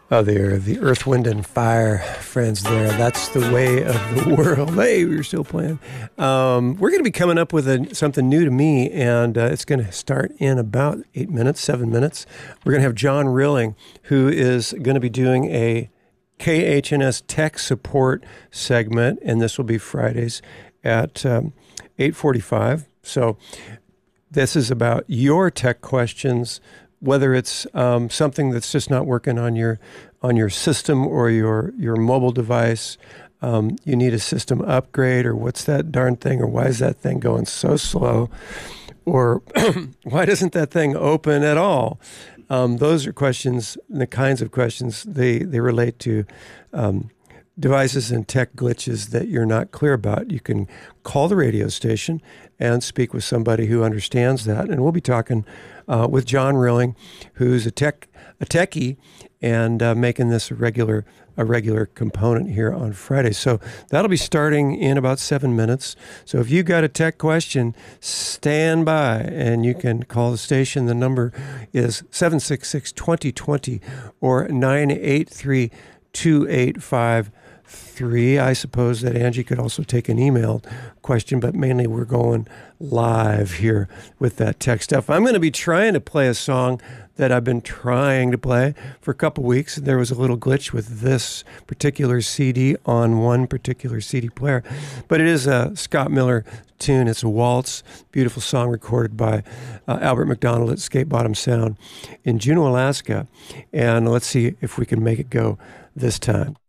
Oh, they're the Earth, Wind, and Fire friends there. That's the way of the world. Hey, we were still playing. We're going to be coming up with something new to me, and it's going to start in about 8 minutes, 7 minutes. We're going to have John Rilling, who is going to be doing a KHNS tech support segment, and this will be Fridays at 8:45. So this is about your tech questions, whether it's something that's just not working on your system or your mobile device. You need a system upgrade, or what's that darn thing, or why is that thing going so slow, or why doesn't that thing open at all? Those are questions, the kinds of questions they relate to devices and tech glitches that you're not clear about. You can call the radio station and speak with somebody who understands that. And we'll be talking with John Rilling, who's a techie, and making this a regular component here on Friday. So that'll be starting in about 7 minutes. So if you got a tech question, stand by and you can call the station. The number is 766-2020 or 983-2853. I suppose that Angie could also take an email question, but mainly we're going live here with that tech stuff. I'm going to be trying to play a song that I've been trying to play for a couple weeks. There was a little glitch with this particular CD on one particular CD player, but it is a Scott Miller tune. It's a waltz, beautiful song recorded by Albert McDonald at Skate Bottom Sound in Juneau, Alaska. And let's see if we can make it go this time.